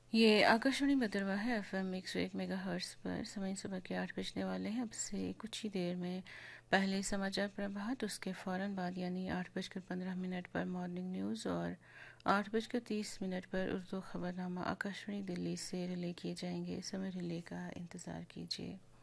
ये आकाशवाणी भद्रवा है। FM 101 megahertz पर समय सुबह के 8 बजने वाले हैं। अब से कुछ ही देर में पहले समाचार प्रभात, उसके फ़ौरन बाद यानी 8:15 पर मॉर्निंग न्यूज़ और 8:30 पर उर्दू खबरनामा आकाशवाणी दिल्ली से रिले किए जाएंगे। समय रिले का इंतज़ार कीजिए।